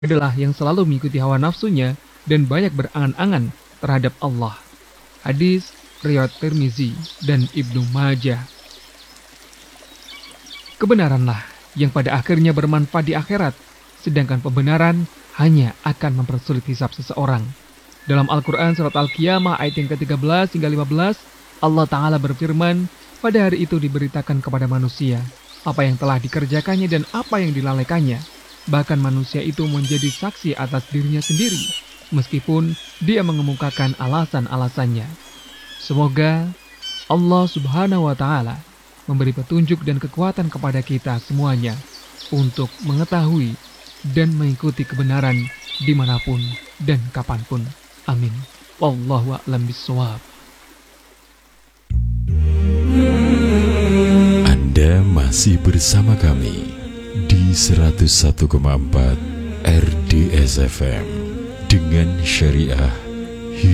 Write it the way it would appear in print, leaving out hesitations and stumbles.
adalah yang selalu mengikuti hawa nafsunya dan banyak berangan-angan terhadap Allah. Hadis riwayat Tirmizi dan Ibnu Majah. Kebenaranlah yang pada akhirnya bermanfaat di akhirat, sedangkan pembenaran hanya akan mempersulit hisab seseorang. Dalam Al-Quran surat Al-Qiyamah ayat yang ke-13 hingga 15, Allah Ta'ala berfirman, pada hari itu diberitakan kepada manusia apa yang telah dikerjakannya dan apa yang dilalaikannya. Bahkan manusia itu menjadi saksi atas dirinya sendiri, meskipun dia mengemukakan alasan-alasannya. Semoga Allah Subhanahu wa Ta'ala memberi petunjuk dan kekuatan kepada kita semuanya untuk mengetahui dan mengikuti kebenaran dimanapun dan kapanpun. Amin. Wallahu a'lam bishawab. Anda masih bersama kami di 101,4 RDS FM dengan syariah